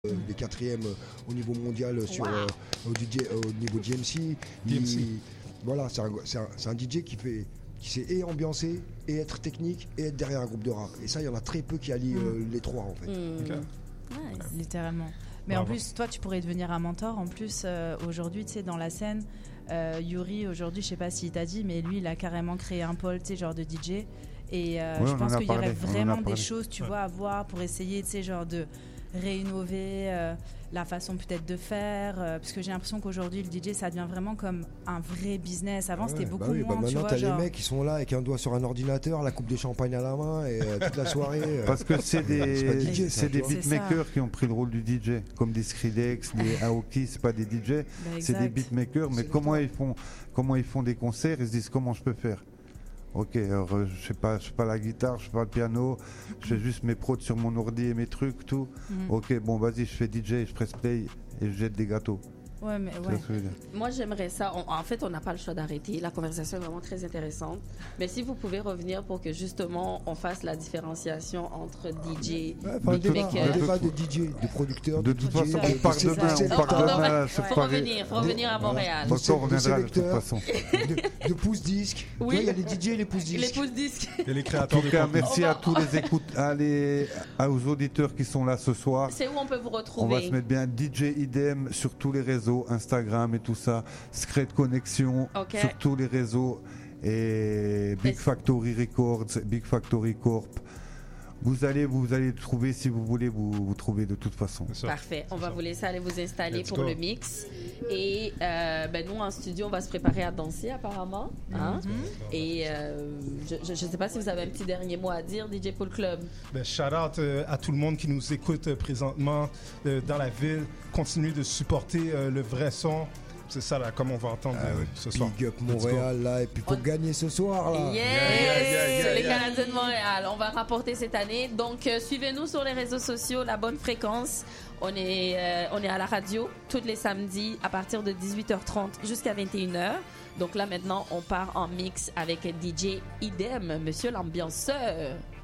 les quatrièmes au niveau mondial sur au niveau DMC. Voilà, c'est un DJ qui sait et ambiancer, et être technique, et être derrière un groupe de rap. Et ça, il y en a très peu qui allient les trois, en fait. Okay. Ouais, littéralement. Mais en plus, toi, tu pourrais devenir un mentor. En plus, aujourd'hui, tu sais, dans la scène, Yuri, aujourd'hui, je sais pas s'il t'a dit, mais lui, il a carrément créé un pôle, tu sais, genre de DJ. Et je pense qu'il y aurait vraiment des choses, tu vois, à voir pour essayer, tu sais, genre de réinnover la façon peut-être de faire, parce que j'ai l'impression qu'aujourd'hui le DJ ça devient vraiment comme un vrai business. Avant c'était beaucoup moins. Maintenant tu vois, t'as les mecs qui sont là avec un doigt sur un ordinateur, la coupe de champagne à la main et toute la soirée. Parce que c'est des beatmakers qui ont pris le rôle du DJ, comme des Skrillex, des Aoki, c'est pas des DJ, c'est des beatmakers. Mais comment ils font des concerts, ils se disent comment je peux faire. Ok, alors je sais pas la guitare, je sais pas le piano, je fais juste mes prods sur mon ordi et mes trucs, tout. Ok, bon, vas-y, je fais DJ, je presse play et je jette des gâteaux. Ouais, mais Moi, j'aimerais ça. En fait, on n'a pas le choix d'arrêter. La conversation est vraiment très intéressante. Mais si vous pouvez revenir pour que justement on fasse la différenciation entre DJ, un débat de DJ, de producteur, de toute façon, on part demain. Faut revenir à Montréal. On reviendra de toute façon. De pouce-disque. Oui, il y a les DJ et les pouce-disques. Les pouce-disques. Et les créateurs. En tout cas, merci à tous aux auditeurs qui sont là ce soir. C'est où on peut vous retrouver? On va se mettre bien DJ Idem sur tous les réseaux, Instagram et tout ça, Secret Connexion sur tous les réseaux, et Big Factory Records, Big Factory Corp. Vous allez trouver, si vous voulez, vous trouvez de toute façon. Parfait. On va vous laisser aller vous installer pour le mix. Et nous, en studio, on va se préparer à danser, apparemment. Hein? Et je ne sais pas si vous avez un petit dernier mot à dire, DJ Pool Club. Shout out à tout le monde qui nous écoute présentement dans la ville. Continuez de supporter le vrai son. C'est ça, là, comme on va entendre ce soir. Big up Montréal, là, et puis pour gagner ce soir, là. Les Canadiens de Montréal, on va rapporter cette année. Donc, suivez-nous sur les réseaux sociaux, La Bonne Fréquence. On est à la radio tous les samedis à partir de 18h30 jusqu'à 21h. Donc là, maintenant, on part en mix avec DJ Idem, monsieur l'ambianceur.